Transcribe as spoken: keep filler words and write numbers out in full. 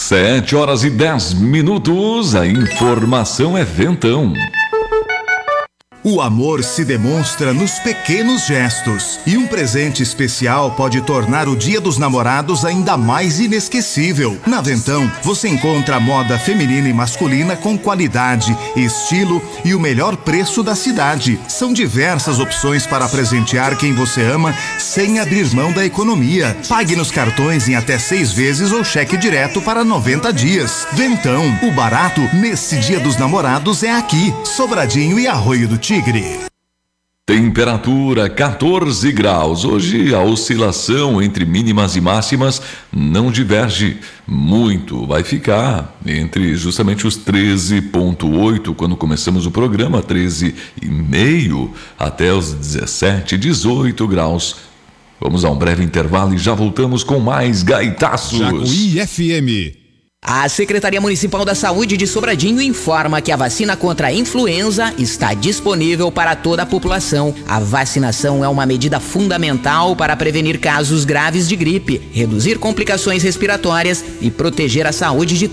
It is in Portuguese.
Sete horas e dez minutos, a informação é Ventão. O amor se demonstra nos pequenos gestos e um presente especial pode tornar o Dia dos Namorados ainda mais inesquecível. Na Ventão, você encontra moda feminina e masculina com qualidade, estilo e o melhor preço da cidade. São diversas opções para presentear quem você ama sem abrir mão da economia. Pague nos cartões em até seis vezes ou cheque direto para noventa dias. Ventão, o barato nesse Dia dos Namorados é aqui. Sobradinho e Arroio do Tigre. Temperatura quatorze graus. Hoje a oscilação entre mínimas e máximas não diverge muito. Vai ficar entre justamente os treze vírgula oito quando começamos o programa, treze vírgula cinco até os dezessete, dezoito graus. Vamos a um breve intervalo e já voltamos com mais gaitaços. Jacuí F M. A Secretaria Municipal da Saúde de Sobradinho informa que a vacina contra a influenza está disponível para toda a população. A vacinação é uma medida fundamental para prevenir casos graves de gripe, reduzir complicações respiratórias e proteger a saúde de